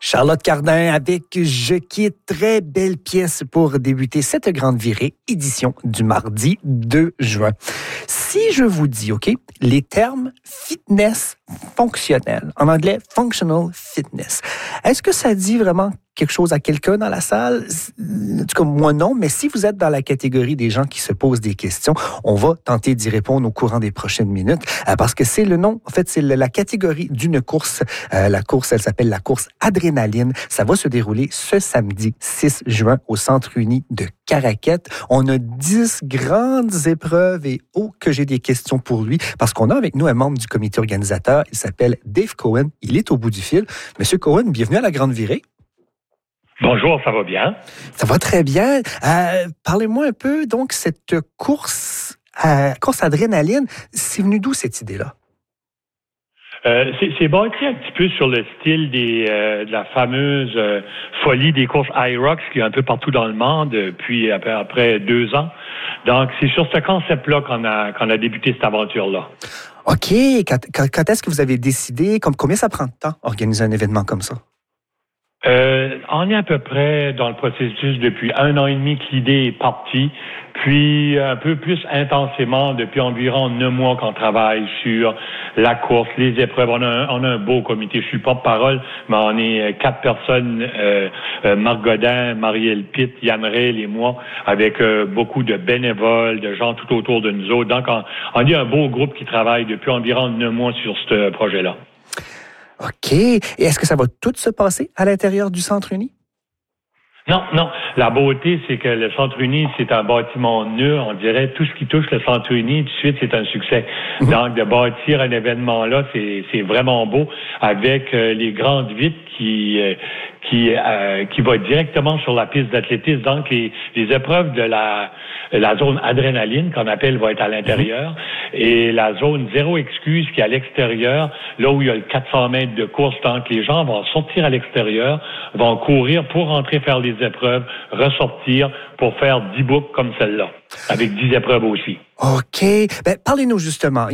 Charlotte Cardin avec Je quitte. Très belle pièce pour débuter cette grande virée, édition du mardi 2 juin. Si je vous dis, OK, les termes fitness fonctionnel, en anglais functional fitness, est-ce que ça dit vraiment quelque chose à quelqu'un dans la salle? En tout cas, moi non, mais si vous êtes dans la catégorie des gens qui se posent des questions, on va tenter d'y répondre au courant des prochaines minutes, parce que c'est le nom, en fait, c'est la catégorie d'une course. La course, elle s'appelle la course Adrénaline. Ça va se dérouler ce samedi 6 juin au Centre uni de Caraquette. On a 10 grandes épreuves et que j'ai des questions pour lui, parce qu'on a avec nous un membre du comité organisateur. Il s'appelle Dave Cohen. Il est au bout du fil. Monsieur Cohen, bienvenue à la grande virée. Bonjour, ça va bien? Ça va très bien. Parlez-moi un peu, donc, cette course Adrénaline, c'est venu d'où cette idée-là? C'est bâti un petit peu sur le style de la fameuse folie des courses IROX qui est un peu partout dans le monde depuis après 2 ans. Donc, c'est sur ce concept-là qu'on a débuté cette aventure-là. OK. Quand est-ce que vous avez décidé, combien ça prend de temps organiser un événement comme ça? On est à peu près dans le processus depuis 1 an et demi que l'idée est partie, puis un peu plus intensément depuis environ 9 mois qu'on travaille sur la course, les épreuves. On a un beau comité. Je suis porte-parole, mais on est 4 personnes, Marc Godin, Marielle Pitt, Yann Rayl et moi, avec beaucoup de bénévoles, de gens tout autour de nous autres. Donc, on est un beau groupe qui travaille depuis environ 9 mois sur ce projet-là. OK. Et est-ce que ça va tout se passer à l'intérieur du Centre uni? Non. La beauté, c'est que le Centre uni, c'est un bâtiment neuf. On dirait tout ce qui touche le Centre uni, tout de suite, c'est un succès. Donc, de bâtir un événement-là, c'est vraiment beau, avec les grandes vitres qui va directement sur la piste d'athlétisme. Donc, les épreuves de la zone adrénaline, qu'on appelle, va être à l'intérieur, et la zone zéro excuse qui est à l'extérieur, là où il y a le 400 mètres de course. Donc, les gens vont sortir à l'extérieur, vont courir pour rentrer faire les épreuves, ressortir pour faire 10 boucles comme celle-là, avec 10 épreuves aussi. OK. Parlez-nous justement.